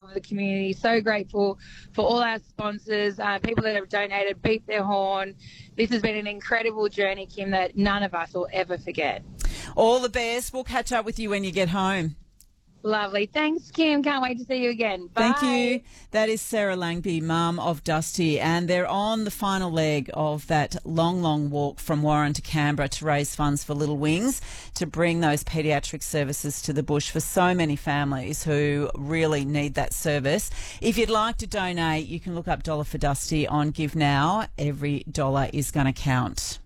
of the community. So grateful for all our sponsors, people that have donated, beat their horn. This has been an incredible journey, Kim, that none of us will ever forget. All the best. We'll catch up with you when you get home. Lovely. Thanks, Kim. Can't wait to see you again. Bye. Thank you. That is Sarah Langby, mum of Dusty, and they're on the final leg of that long, long walk from Warren to Canberra to raise funds for Little Wings, to bring those paediatric services to the bush for so many families who really need that service. If you'd like to donate, you can look up Dollar for Dusty on Give Now. Every dollar is going to count.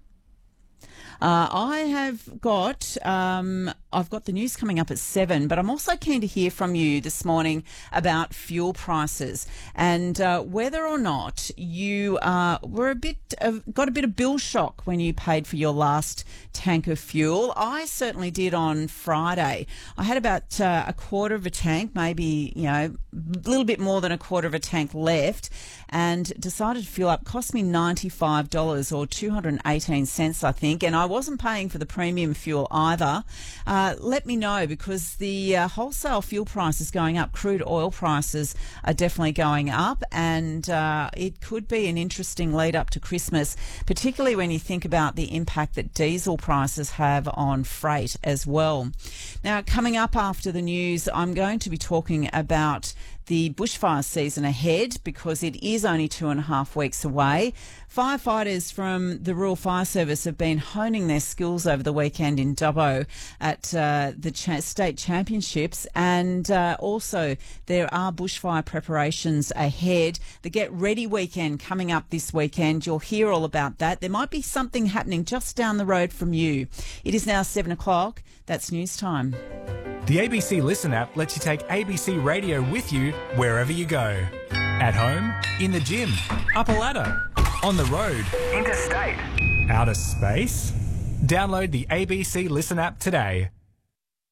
I've got the news coming up at 7, but I'm also keen to hear from you this morning about fuel prices and whether or not you got a bit of bill shock when you paid for your last tank of fuel. I certainly did on Friday. I had about a quarter of a tank, maybe a little bit more than a quarter of a tank left, and decided to fill up. Cost me $95 or 218 cents, I think, and I wasn't paying for the premium fuel either. Let me know, because the wholesale fuel price is going up. Crude oil prices are definitely going up, and it could be an interesting lead up to Christmas, particularly when you think about the impact that diesel prices have on freight as well. Now, coming up after the news, I'm going to be talking about the bushfire season ahead, because it is only 2.5 weeks away. Firefighters from the Rural Fire Service have been honing their skills over the weekend in Dubbo at the state championships, and also there are bushfire preparations ahead. The Get Ready weekend coming up this weekend. You'll hear all about that. There might be something happening just down the road from you. It is now 7 o'clock. That's news time. The ABC Listen app lets you take ABC Radio with you wherever you go. At home, in the gym, up a ladder, on the road, interstate, outer space. Download the ABC Listen app today.